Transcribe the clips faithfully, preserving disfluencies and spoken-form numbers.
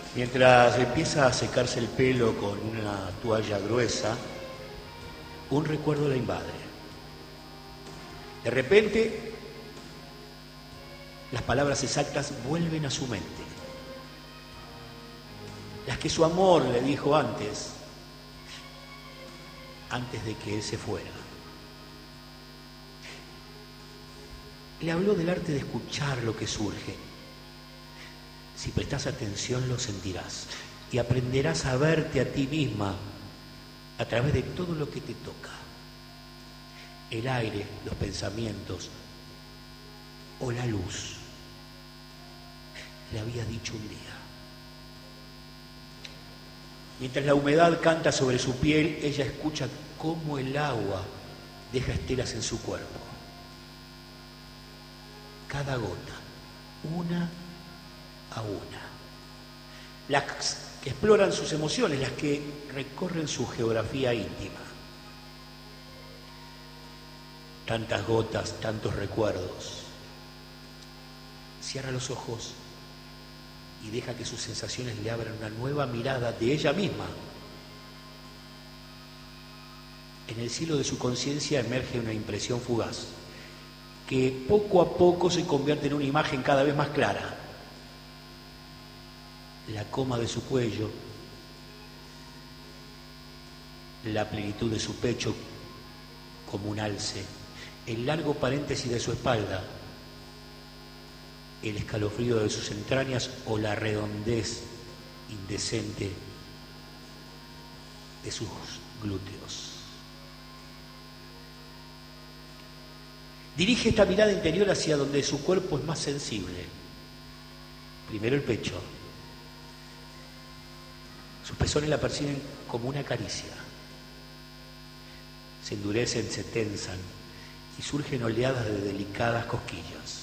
Mientras empieza a secarse el pelo con una toalla gruesa, un recuerdo la invade. De repente, las palabras exactas vuelven a su mente. Las que su amor le dijo antes, antes de que él se fuera. Le habló del arte de escuchar lo que surge. Si prestas atención lo sentirás y aprenderás a verte a ti misma a través de todo lo que te toca. El aire, los pensamientos o la luz. Le había dicho un día. Mientras la humedad canta sobre su piel, ella escucha cómo el agua deja estelas en su cuerpo. Cada gota, una a una. Las que exploran sus emociones, las que recorren su geografía íntima. Tantas gotas, tantos recuerdos. Cierra los ojos y deja que sus sensaciones le abran una nueva mirada de ella misma. En el cielo de su conciencia emerge una impresión fugaz, que poco a poco se convierte en una imagen cada vez más clara. La coma de su cuello, la plenitud de su pecho como un alce, el largo paréntesis de su espalda, el escalofrío de sus entrañas o la redondez indecente de sus glúteos. Dirige esta mirada interior hacia donde su cuerpo es más sensible. Primero el pecho. Sus pezones la perciben como una caricia. Se endurecen, se tensan y surgen oleadas de delicadas cosquillas.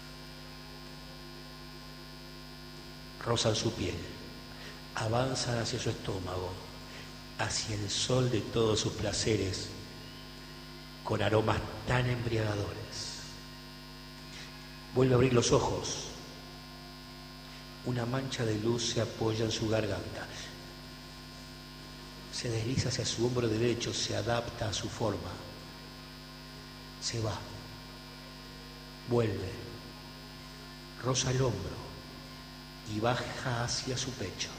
Rozan su piel, avanzan hacia su estómago, hacia el sol de todos sus placeres, con aromas tan embriagadores. Vuelve a abrir los ojos. Una mancha de luz se apoya en su garganta. Se desliza hacia su hombro derecho, se adapta a su forma. Se va. Vuelve. Roza el hombro y baja hacia su pecho.